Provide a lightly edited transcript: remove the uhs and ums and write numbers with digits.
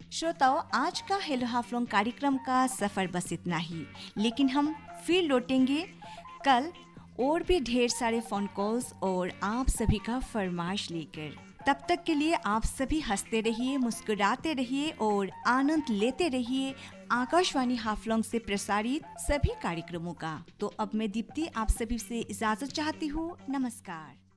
श्रोताओं, आज का हेलो हाफलोंग कार्यक्रम का सफर बस इतना ही, लेकिन हम फिर लौटेंगे कल और भी ढेर सारे फोन कॉल्स और आप सभी का फरमाइश लेकर। तब तक के लिए आप सभी हंसते रहिए, मुस्कुराते रहिए और आनंद लेते रहिए आकाशवाणी हाफलोंग से प्रसारित सभी कार्यक्रमों का। तो अब मैं दीप्ति आप सभी से इजाजत चाहती हूँ। नमस्कार।